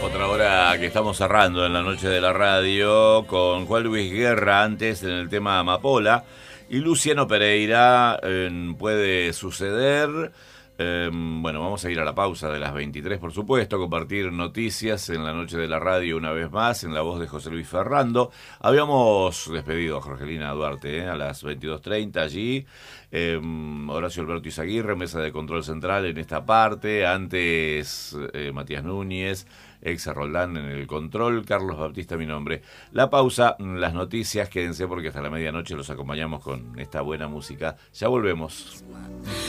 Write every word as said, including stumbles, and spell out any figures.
Otra hora que estamos cerrando en la noche de la radio con Juan Luis Guerra antes en el tema Amapola y Luciano Pereira en Puede Suceder. Eh, bueno, vamos a ir a la pausa de las veintitrés, por supuesto, compartir noticias en la noche de la radio una vez más, en la voz de José Luis Ferrando. Habíamos despedido a Jorgelina Duarte eh, a las veintidós treinta allí. Eh, Horacio Alberto Izaguirre, mesa de control central en esta parte. Antes eh, Matías Núñez, Exa Roldán en el control, Carlos Baptista mi nombre. La pausa, las noticias, quédense porque hasta la medianoche los acompañamos con esta buena música. Ya volvemos.